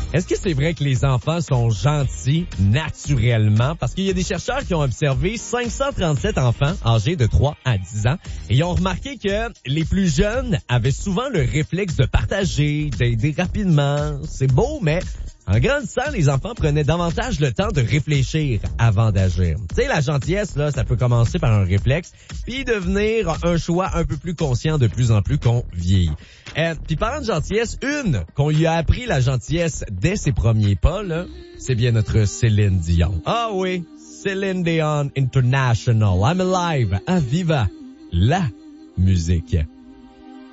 Est-ce que c'est vrai que les enfants sont gentils naturellement? Parce qu'il y a des chercheurs qui ont observé 537 enfants âgés de 3 à 10 ans et ils ont remarqué que les plus jeunes avaient souvent le réflexe de partager, d'aider rapidement. C'est beau, mais en grandissant, les enfants prenaient davantage le temps de réfléchir avant d'agir. Tu sais, la gentillesse, là, ça peut commencer par un réflexe, puis devenir un choix un peu plus conscient de plus en plus qu'on vieillit. Puis parlant de gentillesse, une qu'on lui a appris la gentillesse dès ses premiers pas, là, c'est bien notre Céline Dion. Ah oui, Céline Dion International. I'm alive, à viva, la musique.